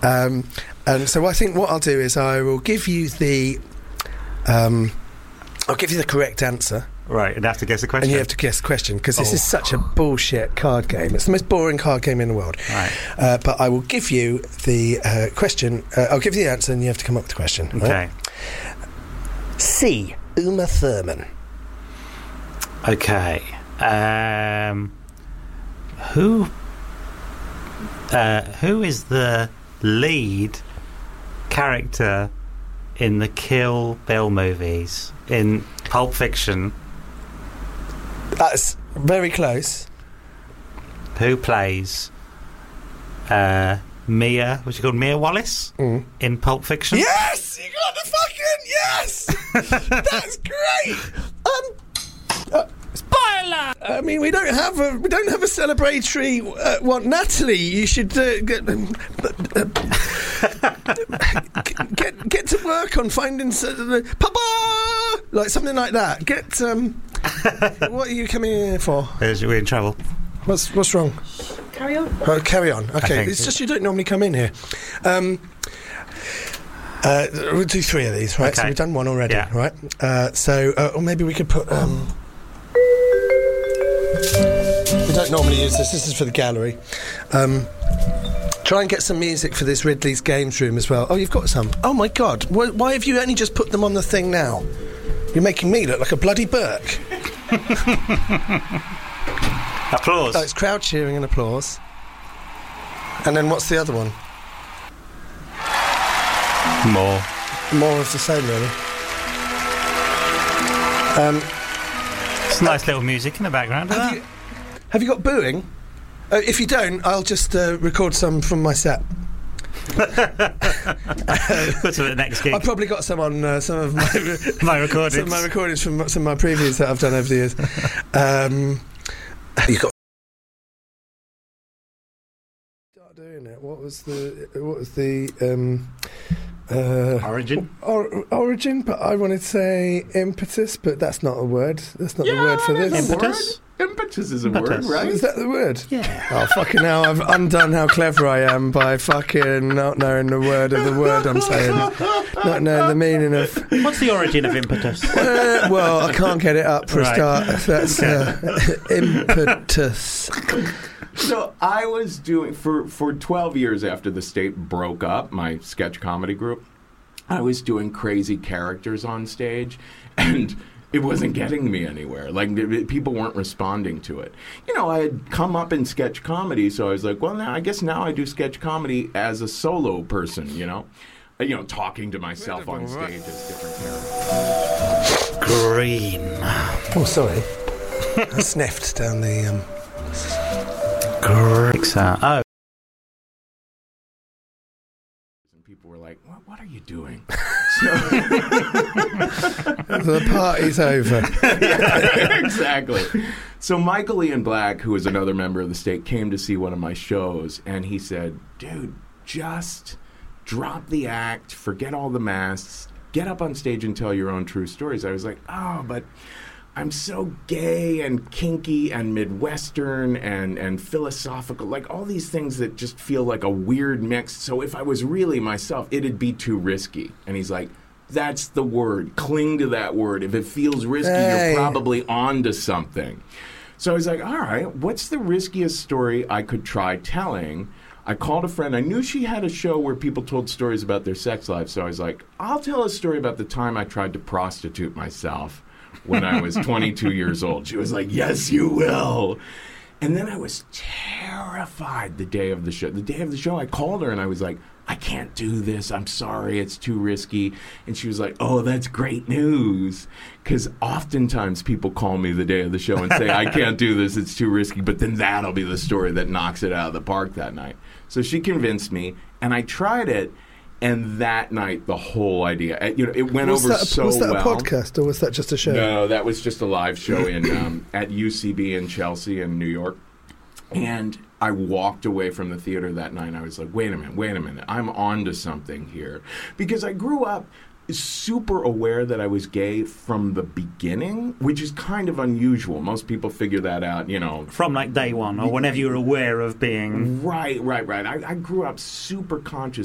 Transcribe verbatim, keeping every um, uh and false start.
Um, and so I think what I'll do is I will give you the, um, I'll give you the correct answer. Right, and have to guess the question. And you have to guess the question, because this oh. is such a bullshit card game. It's the most boring card game in the world. Right. Uh, but I will give you the uh, question. Uh, I'll give you the answer, and you have to come up with the question. Okay. Right? C. Uma Thurman. Okay. Um, who? Uh, who is the lead character in the Kill Bill movies? In Pulp Fiction. That's very close. Who plays uh, Mia, what's she called, Mia Wallace mm. in Pulp Fiction? Yes! You got the fucking yes! That's great! Um, uh, spoiler! I mean, we don't have a we don't have a celebratory uh, one. Natalie, you should uh, get, um, uh, get get to work on finding uh, Papa, like something like that. Get um, what are you coming here for? We're in trouble. What's what's wrong? Carry on. Oh, carry on. Okay, it's just you don't normally come in here. Um, uh, we'll do three of these, right? Okay. So we've done one already, yeah. right? Uh, so, uh, or maybe we could put. Um, we don't normally use this. This is for the gallery. Um, try and get some music for this Ridley's Games Room as well. Oh, you've got some. Oh my God! Why, why have you only just put them on the thing now? You're making me look like a bloody Burke. Applause. Oh, it's crowd cheering and applause. And then what's the other one? More. More of the same, really. Um, it's nice little music in the background. Have, you, have you got booing? Uh, if you don't, I'll just uh, record some from my set. Put some at the next gig. I've probably got some on uh, some of my my recordings. Some of my recordings from some of my previews that I've done over the years. Um, you got. Start doing it. What was the? What was the? Um, uh, origin. Or, origin, but I wanted to say impetus, but that's not a word. That's not yeah, the word for this. Impetus. Impetus is a impetus. word, right? Is that the word? Yeah. Oh, fucking hell, I've undone how clever I am by fucking not knowing the word of the word I'm saying. Not knowing the meaning of... What's the origin of impetus? Uh, well, I can't get it up for right. a start. That's uh, impetus. So I was doing, for, for twelve years after the State broke up, my sketch comedy group, I was doing crazy characters on stage, and... it wasn't getting me anywhere. Like, it, people weren't responding to it. You know, I had come up in sketch comedy, so I was like, well, now I guess now I do sketch comedy as a solo person, you know? Uh, you know, talking to myself on stage as different characters. Green. Oh, sorry. I sniffed down the... Um... Green. Oh. And people were like, what, what are you doing? The party's over. Yeah, exactly. So Michael Ian Black, who is another member of the State, came to see one of my shows, and he said, dude, just drop the act, forget all the masks, get up on stage and tell your own true stories. I was like, oh, but I'm so gay and kinky and Midwestern and, and philosophical, like all these things that just feel like a weird mix. So if I was really myself, it'd be too risky. And he's like, that's the word. Cling to that word. If it feels risky, hey. you're probably onto something. So I was like, all right, what's the riskiest story I could try telling? I called a friend. I knew she had a show where people told stories about their sex lives. So I was like, I'll tell a story about the time I tried to prostitute myself when I was twenty-two years old. She was like, yes, you will. And then I was terrified the day of the show. The day of the show, I called her and I was like, I can't do this. I'm sorry. It's too risky. And she was like, oh, that's great news. Because oftentimes people call me the day of the show and say, I can't do this. It's too risky. But then that'll be the story that knocks it out of the park that night. So she convinced me, and I tried it. And that night, the whole idea, you know, it went was over that a, so well. Was that well. a podcast, or was that just a show? No, that was just a live show in um, at U C B in Chelsea in New York. And I walked away from the theater that night, and I was like, wait a minute, wait a minute. I'm onto something here. Because I grew up super aware that I was gay from the beginning, which is kind of unusual. Most people figure that out, you know. From like day one, or whenever you're aware of being... Right, right, right. I, I grew up super conscious